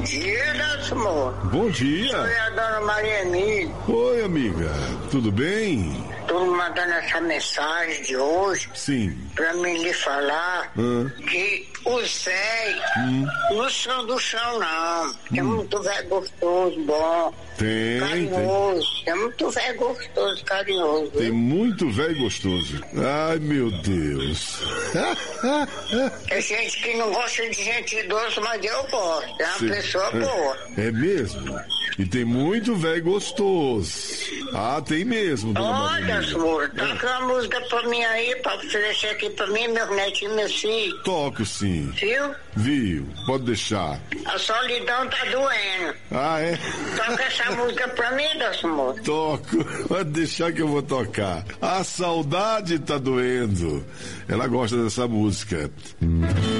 dia, Dalcimor. Bom dia. Sou a dona Maria Emília. Oi, amiga. Tudo bem? Tô mandando essa mensagem de hoje. Sim. Pra mim lhe falar que os velhos não são do chão, não. Tem muito velho gostoso, bom. Tem. Carinhoso. Tem muito velho gostoso, carinhoso. Tem muito velho gostoso. Ai, meu Deus. Tem gente que não gosta de gente idosa, mas eu gosto. É uma pessoa boa. É mesmo? E tem muito velho gostoso. Ah, tem mesmo, dona Maria. Olha, senhor, toca uma música pra mim aí, pra oferecer aqui pra mim, meus netinhos, meus filhos. Toco sim. Viu? Viu? Pode deixar. A solidão tá doendo. Ah, é? Toca essa música pra mim, senhor. Toco. Pode deixar que eu vou tocar. A saudade tá doendo. Ela gosta dessa música.